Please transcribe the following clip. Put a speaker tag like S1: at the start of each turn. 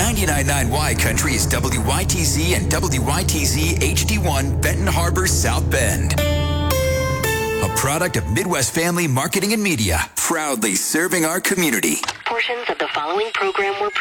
S1: 99.9 Y Country is WYTZ and WYTZ HD1 Benton Harbor, South Bend. A product of Midwest Family Marketing and Media, proudly serving our community.
S2: Portions of the following program were